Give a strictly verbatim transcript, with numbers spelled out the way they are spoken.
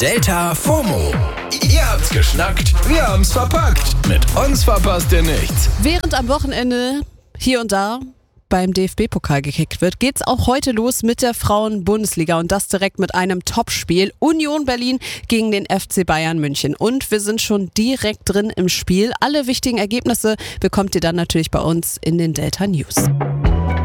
Delta FOMO. Ihr habt's geschnackt, wir haben's verpackt. Mit uns verpasst ihr nichts. Während am Wochenende hier und da beim D F B-Pokal gekickt wird, geht's auch heute los mit der Frauen-Bundesliga und das direkt mit einem Topspiel. Union Berlin gegen den F C Bayern München. Und wir sind schon direkt drin im Spiel. Alle wichtigen Ergebnisse bekommt ihr dann natürlich bei uns in den Delta News.